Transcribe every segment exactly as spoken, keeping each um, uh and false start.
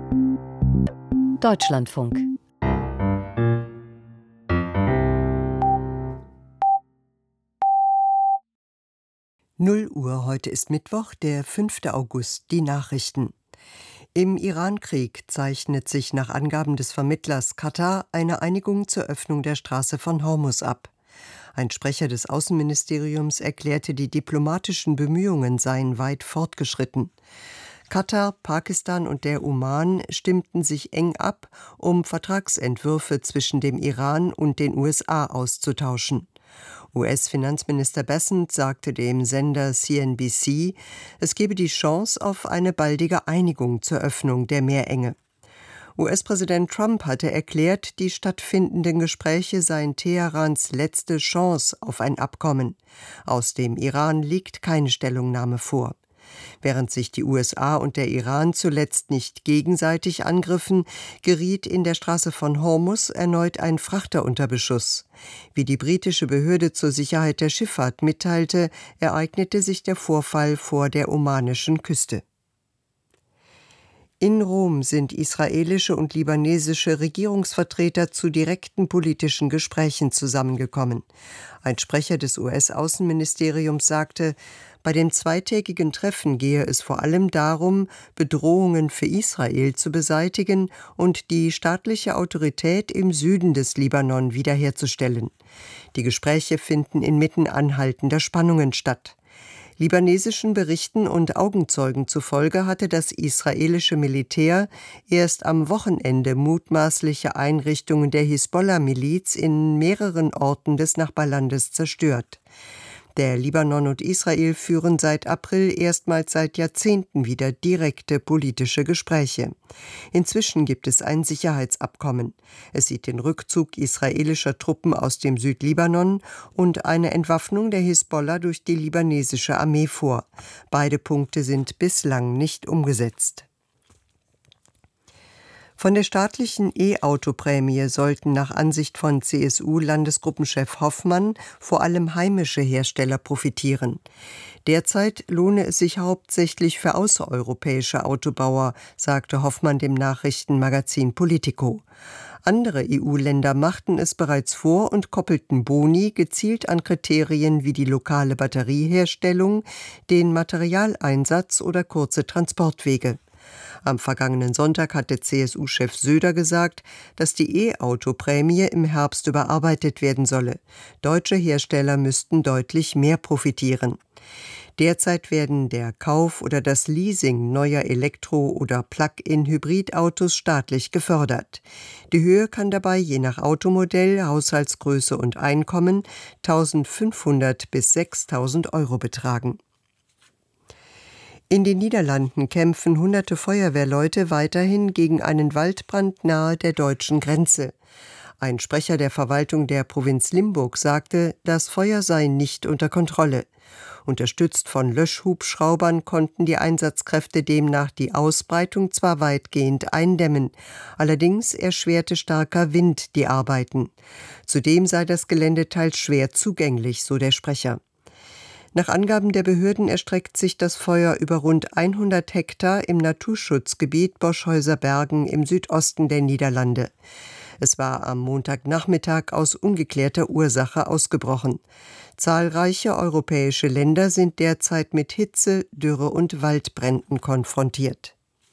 Deutschlandfunk. null Uhr, heute ist Mittwoch, der fünfte August, die Nachrichten. Im Irankrieg zeichnet sich nach Angaben des Vermittlers Katar eine Einigung zur Öffnung der Straße von Hormuz ab. Ein Sprecher des Außenministeriums erklärte, die diplomatischen Bemühungen seien weit fortgeschritten. Katar, Pakistan und der Oman stimmten sich eng ab, um Vertragsentwürfe zwischen dem Iran und den U S A auszutauschen. U S-Finanzminister Bessent sagte dem Sender C N B C, es gebe die Chance auf eine baldige Einigung zur Öffnung der Meerenge. U S-Präsident Trump hatte erklärt, die stattfindenden Gespräche seien Teherans letzte Chance auf ein Abkommen. Aus dem Iran liegt keine Stellungnahme vor. Während sich die U S A und der Iran zuletzt nicht gegenseitig angriffen, geriet in der Straße von Hormuz erneut ein Frachter unter Beschuss. Wie die britische Behörde zur Sicherheit der Schifffahrt mitteilte, ereignete sich der Vorfall vor der omanischen Küste. In Rom sind israelische und libanesische Regierungsvertreter zu direkten politischen Gesprächen zusammengekommen. Ein Sprecher des U S-Außenministeriums sagte, bei dem zweitägigen Treffen gehe es vor allem darum, Bedrohungen für Israel zu beseitigen und die staatliche Autorität im Süden des Libanon wiederherzustellen. Die Gespräche finden inmitten anhaltender Spannungen statt. Libanesischen Berichten und Augenzeugen zufolge hatte das israelische Militär erst am Wochenende mutmaßliche Einrichtungen der Hisbollah-Miliz in mehreren Orten des Nachbarlandes zerstört. Der Libanon und Israel führen seit April erstmals seit Jahrzehnten wieder direkte politische Gespräche. Inzwischen gibt es ein Sicherheitsabkommen. Es sieht den Rückzug israelischer Truppen aus dem Südlibanon und eine Entwaffnung der Hisbollah durch die libanesische Armee vor. Beide Punkte sind bislang nicht umgesetzt. Von der staatlichen E-Auto-Prämie sollten nach Ansicht von C S U-Landesgruppenchef Hoffmann vor allem heimische Hersteller profitieren. Derzeit lohne es sich hauptsächlich für außereuropäische Autobauer, sagte Hoffmann dem Nachrichtenmagazin Politico. Andere E U-Länder machten es bereits vor und koppelten Boni gezielt an Kriterien wie die lokale Batterieherstellung, den Materialeinsatz oder kurze Transportwege. Am vergangenen Sonntag hatte C S U-Chef Söder gesagt, dass die E-Auto-Prämie im Herbst überarbeitet werden solle. Deutsche Hersteller müssten deutlich mehr profitieren. Derzeit werden der Kauf oder das Leasing neuer Elektro- oder Plug-in-Hybridautos staatlich gefördert. Die Höhe kann dabei je nach Automodell, Haushaltsgröße und Einkommen eintausendfünfhundert bis sechstausend Euro betragen. In den Niederlanden kämpfen hunderte Feuerwehrleute weiterhin gegen einen Waldbrand nahe der deutschen Grenze. Ein Sprecher der Verwaltung der Provinz Limburg sagte, das Feuer sei nicht unter Kontrolle. Unterstützt von Löschhubschraubern konnten die Einsatzkräfte demnach die Ausbreitung zwar weitgehend eindämmen, allerdings erschwerte starker Wind die Arbeiten. Zudem sei das Gelände teils schwer zugänglich, so der Sprecher. Nach Angaben der Behörden erstreckt sich das Feuer über rund hundert Hektar im Naturschutzgebiet Boschhäuser Bergen im Südosten der Niederlande. Es war am Montagnachmittag aus ungeklärter Ursache ausgebrochen. Zahlreiche europäische Länder sind derzeit mit Hitze, Dürre und Waldbränden konfrontiert.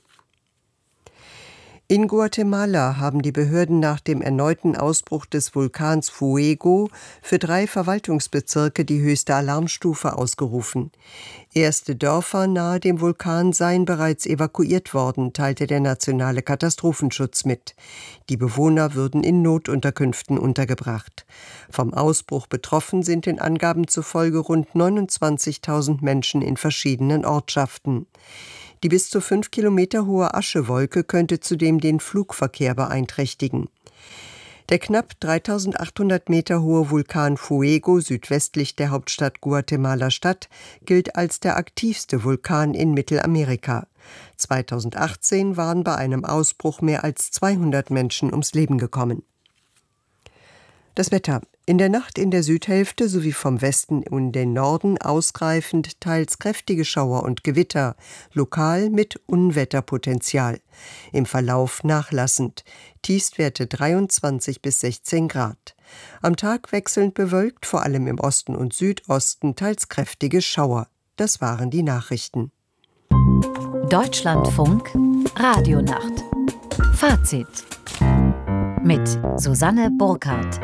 In Guatemala haben die Behörden nach dem erneuten Ausbruch des Vulkans Fuego für drei Verwaltungsbezirke die höchste Alarmstufe ausgerufen. Erste Dörfer nahe dem Vulkan seien bereits evakuiert worden, teilte der nationale Katastrophenschutz mit. Die Bewohner würden in Notunterkünften untergebracht. Vom Ausbruch betroffen sind den Angaben zufolge rund neunundzwanzigtausend Menschen in verschiedenen Ortschaften. Die bis zu fünf Kilometer hohe Aschewolke könnte zudem den Flugverkehr beeinträchtigen. Der knapp dreitausendachthundert Meter hohe Vulkan Fuego südwestlich der Hauptstadt Guatemala-Stadt gilt als der aktivste Vulkan in Mittelamerika. zweitausendachtzehn waren bei einem Ausbruch mehr als zweihundert Menschen ums Leben gekommen. Das Wetter. In der Nacht in der Südhälfte sowie vom Westen in den Norden ausgreifend teils kräftige Schauer und Gewitter, lokal mit Unwetterpotenzial. Im Verlauf nachlassend. Tiefstwerte dreiundzwanzig bis sechzehn Grad. Am Tag wechselnd bewölkt, vor allem im Osten und Südosten teils kräftige Schauer. Das waren die Nachrichten. Deutschlandfunk Radionacht. Fazit mit Susanne Burkhardt.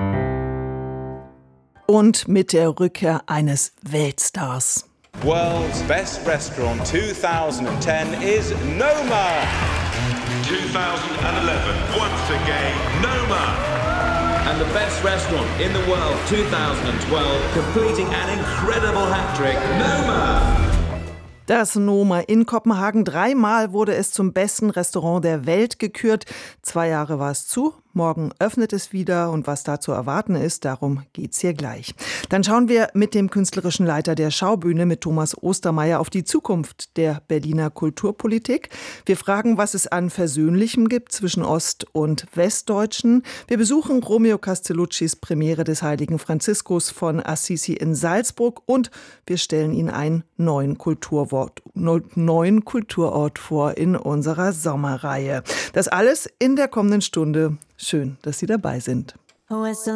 Und mit der Rückkehr eines Weltstars. World's best restaurant twenty ten is Noma. twenty eleven, once again, Noma. And the best restaurant in the world, twenty twelve, completing an incredible hat-trick, Noma. Das Noma in Kopenhagen. Dreimal wurde es zum besten Restaurant der Welt gekürt. Zwei Jahre war es zu. Morgen öffnet es wieder und was da zu erwarten ist, darum geht's hier gleich. Dann schauen wir mit dem künstlerischen Leiter der Schaubühne, mit Thomas Ostermeier, auf die Zukunft der Berliner Kulturpolitik. Wir fragen, was es an Versöhnlichem gibt zwischen Ost- und Westdeutschen. Wir besuchen Romeo Castelluccis Premiere des Heiligen Franziskus von Assisi in Salzburg und wir stellen Ihnen einen neuen Kulturwort, neuen Kulturort vor in unserer Sommerreihe. Das alles in der kommenden Stunde. Schön, dass Sie dabei sind.